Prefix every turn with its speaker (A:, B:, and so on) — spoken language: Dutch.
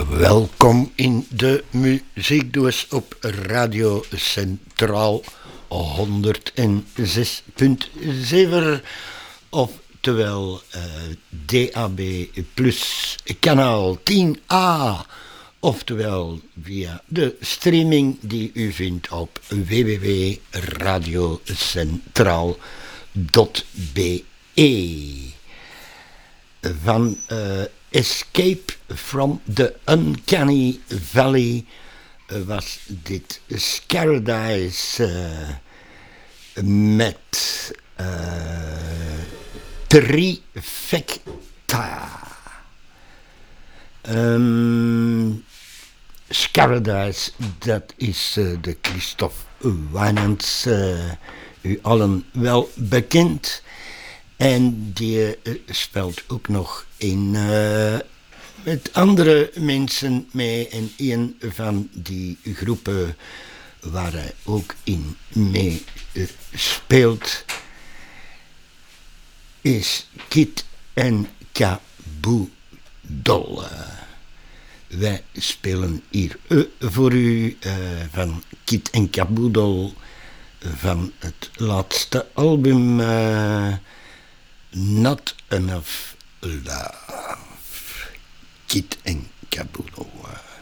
A: Welkom in de muziekdoos op Radio Centraal 106.7, oftewel DAB plus kanaal 10A, oftewel via de streaming die u vindt op www.radiocentraal.be. Van Escape from the Uncanny Valley was dit Scaradise met Trifecta. Scaradise, dat is de Christophe Winans, u allen wel bekend. En die speelt ook nog met andere mensen mee. En een van die groepen waar hij ook in mee speelt is Kid en Caboodle. Wij spelen hier voor u van Kid en Caboodle van het laatste album Not Enough Love. Kid en Caboodle.